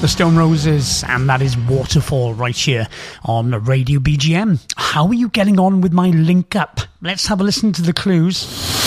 The Stone Roses, and that is Waterfall right here on Radio BGM. How are you getting on with my link up? Let's have a listen to the clues.